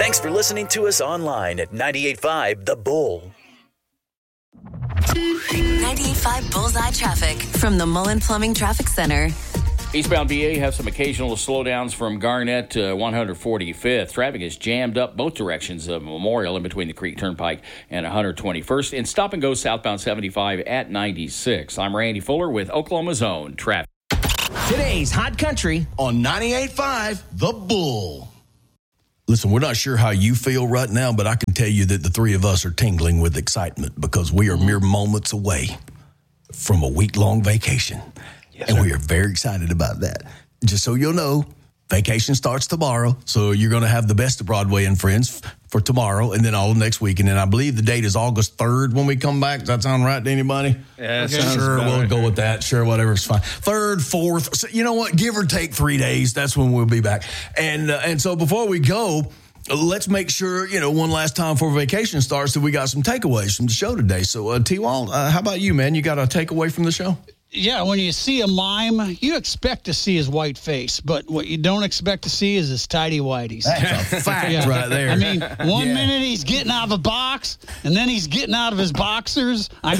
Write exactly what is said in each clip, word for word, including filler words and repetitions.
Thanks for listening to us online at ninety-eight point five The Bull. ninety-eight point five Bullseye Traffic from the Mullen Plumbing Traffic Center. Eastbound V A have some occasional slowdowns from Garnett to one forty-fifth. Traffic is jammed up both directions of Memorial in between the Creek Turnpike and one twenty-first. And stop and go southbound seventy-five at ninety-six. I'm Randy Fuller with Oklahoma's Own Traffic. Today's Hot Country on ninety-eight point five The Bull. Listen, we're not sure how you feel right now, but I can tell you that the three of us are tingling with excitement because we are mere moments away from a week-long vacation. Yes, and sir. We are very excited about that. Just so you'll know, vacation starts tomorrow, so you're going to have the best of Broadway and Friends for tomorrow and then all of next week. And then I believe the date is August third when we come back. Does that sound right to anybody? Yeah, okay. Sure, we'll go with that. Sure, whatever's fine. Third, fourth, so you know what? Give or take three days. That's when we'll be back. And uh, and so before we go, let's make sure, you know, one last time before vacation starts that we got some takeaways from the show today. So, uh, T-Wall, uh, how about you, man? You got a takeaway from the show? Yeah, when you see a mime, you expect to see his white face, but what you don't expect to see is his tighty-whities. That's a fact yeah. right there. I mean, one yeah. minute he's getting out of a box, and then he's getting out of his boxers. I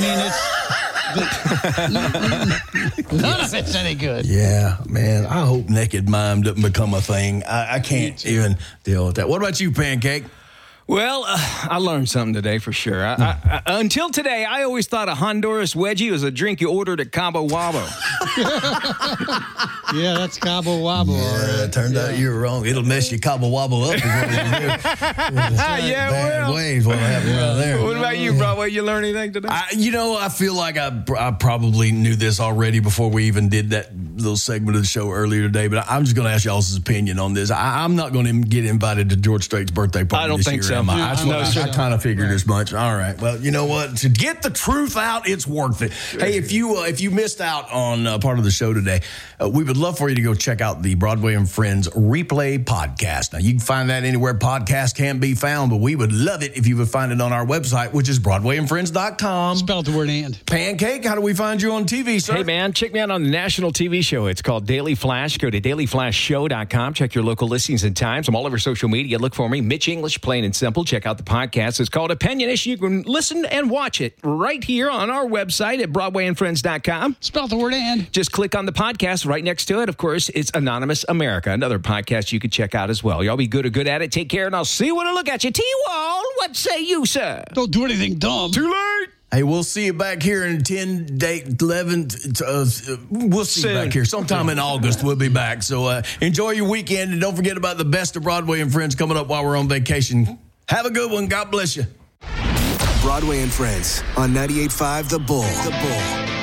mean, it's none of it's any good. Yeah, man, I hope naked mime doesn't become a thing. I, I can't even deal with that. What about you, Pancake? Well, uh, I learned something today for sure. I, I, I, until today, I always thought a Honduras wedgie was a drink you ordered at Cabo Wabo. Yeah, that's Cabo Wabo. Yeah, it turned yeah. out you were wrong. It'll mess your Cabo Wabo up. Yeah, bad well. ways what happened right there. What about you, Broadway? You learn anything today? I, you know, I feel like I, I probably knew this already before we even did that little segment of the show earlier today, but I, I'm just going to ask y'all's opinion on this. I, I'm not going to get invited to George Strait's birthday party I don't this think year. so. I, That's no, what I, sure. I kind of figured right. as much. All right. Well, you know what? To get the truth out, it's worth it. Hey, if you uh, if you missed out on uh, part of the show today, uh, we would love for you to go check out the Broadway and Friends Replay podcast. Now, you can find that anywhere podcasts can be found, but we would love it if you would find it on our website, which is broadway and friends dot com. Spell the word and. Pancake, how do we find you on T V, sir? Hey, man, check me out on the national T V show. It's called Daily Flash. Go to daily flash show dot com. Check your local listings and times. I'm all over social media. Look for me, Mitch English, plain and simple. Check out the podcast. It's called Opinionist. You can listen and watch it right here on our website at broadway and friends dot com. Spell the word and. Just click on the podcast right next to it. Of course, it's Anonymous America, another podcast you can check out as well. Y'all be good or good at it. Take care, and I'll see you when I look at you. T-Wall, what say you, sir? Don't do anything dumb. Too late. Hey, we'll see you back here in ten, date, eleven. Uh, we'll see Soon. you back here. Sometime in August, we'll be back. So uh, enjoy your weekend, and don't forget about the best of Broadway and Friends coming up while we're on vacation. Have a good one. God bless you. Broadway and Friends on ninety-eight point five The Bull. The Bull.